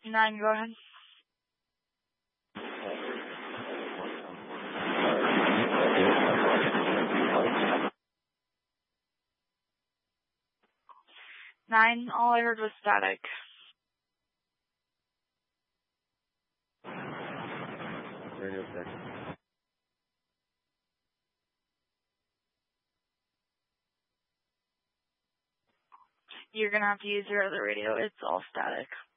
9, go ahead. Nine, all I heard was static. Radio check. You're gonna have to use your other radio. It's all static.